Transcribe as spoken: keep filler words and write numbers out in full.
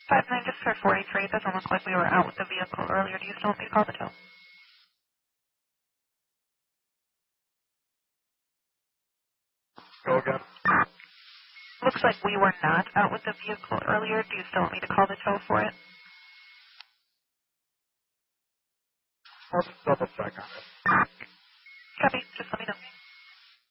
five nine, just for forty-three. It doesn't look like we were out with the vehicle earlier. Do you still want me to call the tow? Go again. Looks like we were not out with the vehicle earlier. Do you still want me to call the tow for it? I'll just double check on it. Copy. Just let me know.